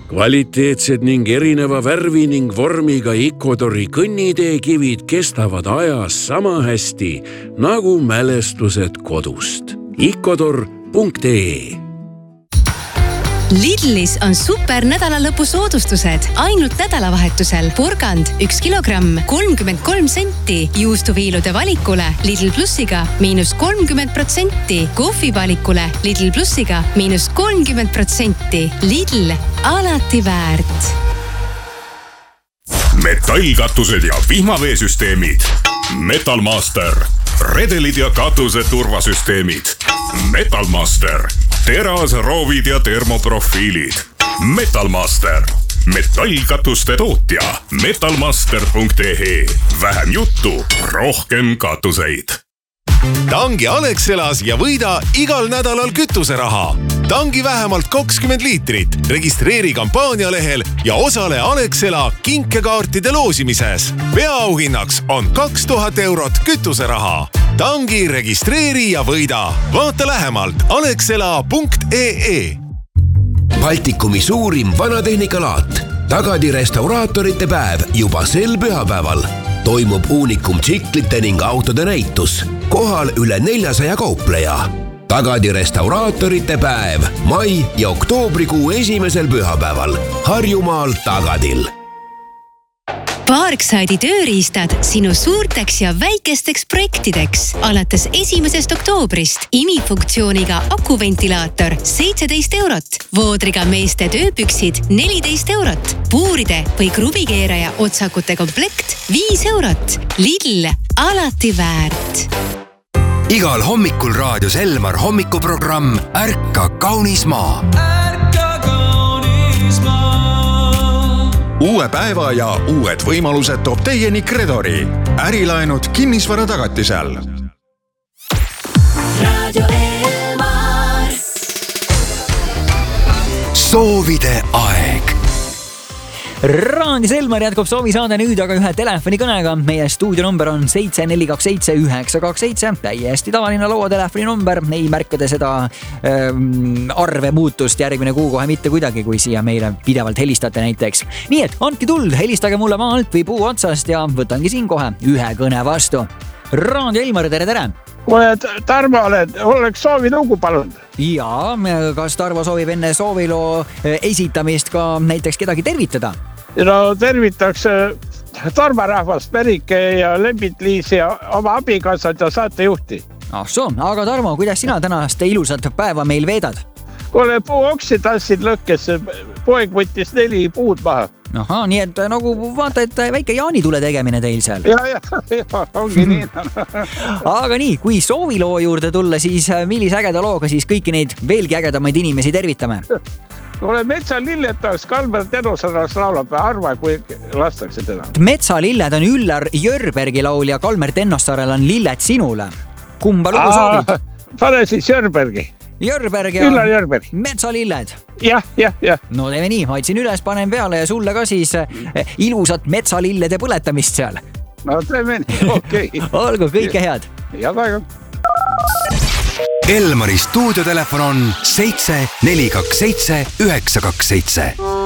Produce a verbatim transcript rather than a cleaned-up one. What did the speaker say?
Kvaliteetsed ning erineva värvi ning vormiga Ecuadori kõnniteekivid kestavad ajas sama hästi nagu mälestused kodust. ecuador punkt ee Lidlis on super nädalalõpu soodustused. Ainult nädalavahetusel porgand üks kilogramm kolmkümmend kolm senti, juustuviilude valikule Lidl Plussiga miinus kolmkümmend protsenti, kohvi valikule Lidl Plussiga miinus kolmkümmend protsenti. Lidl, alati väärt. Metallkatused ja vihmaveesüsteemid. Metalmaster. Redelid ja katuse turvasüsteemid. Metalmaster. Teras, roovid ja termoprofiilid. Metalmaster. Metallkatuste tootja. metalmaster punkt ee. Vähem juttu, rohkem katuseid. Tangi Alexelas ja võida igal nädalal kütuseraha. Tangi vähemalt kakskümmend liitrit. Registreeri kampaanialehel ja osale Alexela kinkekaartide loosimises. Peaauhinnaks on kaks tuhat eurot kütuseraha. Tangi registreeri ja võida. Vaata lähemalt alexela punkt ee. Baltikumi suurim vanatehnikalaat. Tagadi restauraatorite päev juba sel pühapäeval. Toimub uunikum tsiklite ning autode näitus. Kohal üle neljasaja kaupleja. Tagadi restauraatorite päev mai ja oktoobrikuu esimesel pühapäeval. Harjumaal Tagadil. Parkside'i tööriistad sinu suurteks ja väikesteks projektideks. Alates esimesest oktoobrist imifunktsiooniga akuventilaator seitseteist eurot. Voodriga meeste tööpüksid neliteist eurot. Puuride või kruvikeeraja otsakute komplekt viis eurot. Lidl, alati väärt. Igal hommikul raadios Elmar hommikuprogramm Ärka kaunis maa. Ärka kaunis maa. Uue päeva ja uued võimalused toob teieni Credori. Ärilaenud kinnisvara tagatisel. Radio Elmar. Soovide aeg. Raadis Elmar jätkub soovisaade nüüd aga ühe telefonikõnega. Meie stuudionumber on seitse neli kaks seitse üheksa kaks seitse. Täiesti tavaline lauatelefoni number. Ei märkade seda ähm, arve muutust järgmine kuu kohe mitte kuidagi, kui siia meile pidevalt helistate näiteks. Nii et andki tuld, helistage mulle maa alt või puu otsast ja võtangi siin kohe ühe kõne vastu. Raadio Elmar, tere, tere! Kuule, Tarmo, oleks soovilugu palunud? Jaa, kas Tarmo soovib enne sooviloo esitamist ka näiteks kedagi tervitada? No tervitaks Tormarahvast, Perike ja Lembit-Liis ja oma abikaasad ja saatejuhti. Ah so, aga Tarmo, kuidas sina tänast ilusat päeva meil veedad? Kuule, puuoksi tassid lõkkesse, poeg võttis neli puud maha. Aha, nii et nagu vaata, et väike jaanitule tegemine teil seal. Ja, ja, ja ongi nii. Aga nii, kui sooviloo juurde tulla, siis millise ägeda looga siis kõiki neid veelgi ägedamaid inimesi tervitame? Kuule, Metsalilled tahaks Kalmer Tenosaras laulab ja arva, kui lastakse teda. Metsalilled on Üllar Jörbergi laul ja Kalmer Tenosarel on Lilled sinule. Kumba lugu soovid? Pane siis Jörbergi. Jörberg ja Üllar Jörberg. Metsalilled. Jah, jah, jah. No teeme nii, hoidsin üles, panen peale ja sulle ka siis ilusat metsalillede põletamist seal. No teeme nii, okei. Okay. Olgu, kõike head. Ja väga. Elmari stuudiotelefon on seitse neli kaks seitse üheksa kaks seitse.